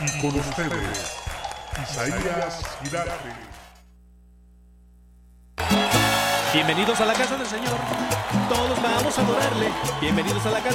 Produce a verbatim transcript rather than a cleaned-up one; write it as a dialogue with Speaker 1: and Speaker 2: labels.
Speaker 1: Y con ustedes, Isaías Girarte.
Speaker 2: Bienvenidos a la casa del Señor. Todos vamos a adorarle. Bienvenidos a la casa.